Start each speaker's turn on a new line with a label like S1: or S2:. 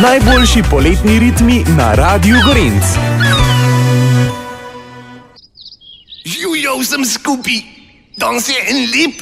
S1: Najboljši poletni ritmi na Radiu Gorenc.
S2: Živjo vsem skupaj, danes je en lep